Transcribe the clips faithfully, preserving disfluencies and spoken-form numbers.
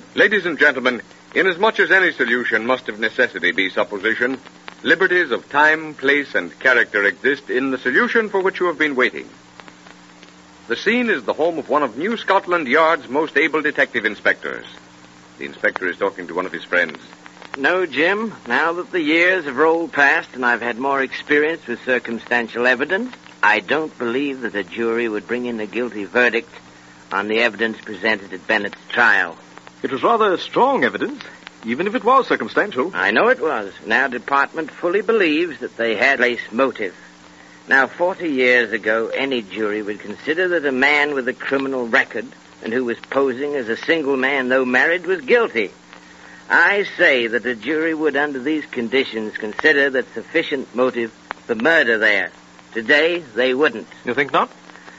Ladies and gentlemen, inasmuch as any solution must of necessity be supposition, liberties of time, place, and character exist in the solution for which you have been waiting. The scene is the home of one of New Scotland Yard's most able detective inspectors. The inspector is talking to one of his friends. No, Jim. Now that the years have rolled past and I've had more experience with circumstantial evidence, I don't believe that a jury would bring in a guilty verdict on the evidence presented at Bennett's trial. It was rather strong evidence, even if it was circumstantial. I know it was, and our department fully believes that they had place motive. Now, forty years ago, any jury would consider that a man with a criminal record and who was posing as a single man, though married, was guilty. I say that a jury would, under these conditions, consider that sufficient motive for murder there. Today, they wouldn't. You think not?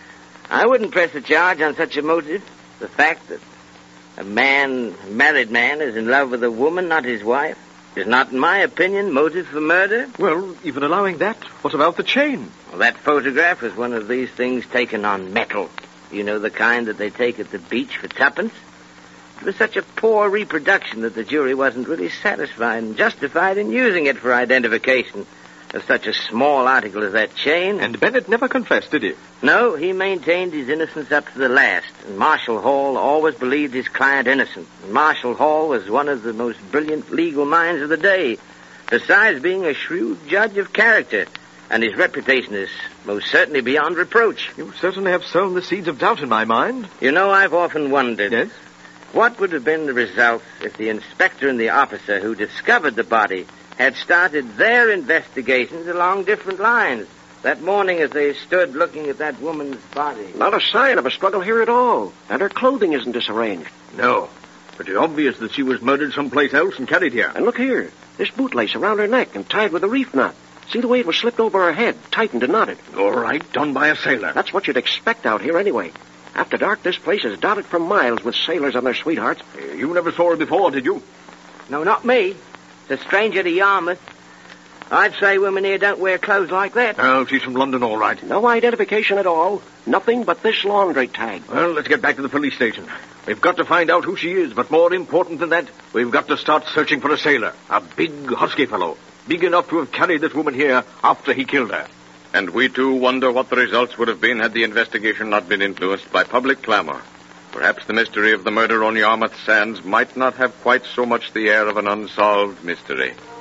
I wouldn't press a charge on such a motive. The fact that a man, a married man, is in love with a woman, not his wife, is not, in my opinion, motive for murder. Well, even allowing that, what about the chain? Well, that photograph was one of these things taken on metal. You know, the kind that they take at the beach for tuppence? It was such a poor reproduction that the jury wasn't really satisfied and justified in using it for identification of such a small article as that chain. And Bennett never confessed, did he? No, he maintained his innocence up to the last. And Marshall Hall always believed his client innocent. And Marshall Hall was one of the most brilliant legal minds of the day, besides being a shrewd judge of character. And his reputation is most certainly beyond reproach. You certainly have sown the seeds of doubt in my mind. You know, I've often wondered... Yes? What would have been the result if the inspector and the officer who discovered the body had started their investigations along different lines that morning as they stood looking at that woman's body? Not a sign of a struggle here at all. And her clothing isn't disarranged. No. Pretty obvious that she was murdered someplace else and carried here. And look here. This bootlace around her neck and tied with a reef knot. See the way it was slipped over her head, tightened and knotted. All right, done by a sailor. That's what you'd expect out here anyway. After dark, this place is dotted for miles with sailors and their sweethearts. Uh, you never saw her before, did you? No, not me. It's a stranger to Yarmouth. I'd say women here don't wear clothes like that. Oh, she's from London, all right. No identification at all. Nothing but this laundry tag. Well, let's get back to the police station. We've got to find out who she is, but more important than that, we've got to start searching for a sailor. A big, husky fellow. Big enough to have carried this woman here after he killed her. And we, too, wonder what the results would have been had the investigation not been influenced by public clamor. Perhaps the mystery of the murder on Yarmouth sands might not have quite so much the air of an unsolved mystery.